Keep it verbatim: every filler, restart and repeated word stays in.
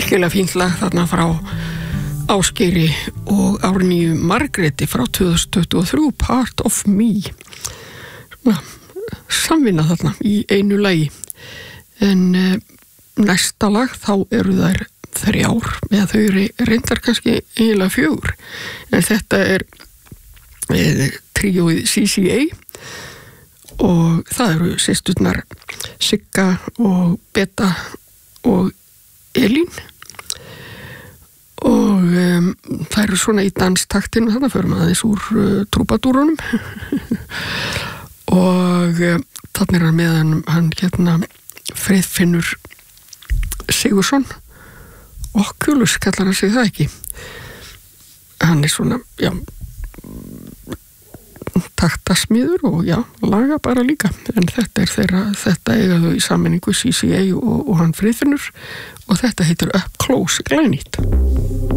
virkilega fínt lag þarna frá Ásgeiri og Árnýju Margréti frá tvö þúsund tuttugu og þrjú, Part of Me. Svona, samvinna þarna í einu lagi. En e, næsta lag þá eru þær þrjár, eða þau eru reyndar kannski eiginlega fjögur. En þetta er e, tríóið C C A og það eru systurnar Sigga og Beta og Elín. Og um, það eru svona í danstaktinu, þannig að förum aðeins úr uh, trúbadúrunum og uh, þannig er hann með hann, hann hérna Friðfinnur Sigursson, Oculus kallar hann sig það ekki, hann er svona, já, taktasmíður og já, laga bara líka, en þetta er þeirra, þetta eiga þau í sammenningu C C A og, og hann Friðfinnur og þetta heitir Up Close glænýtt.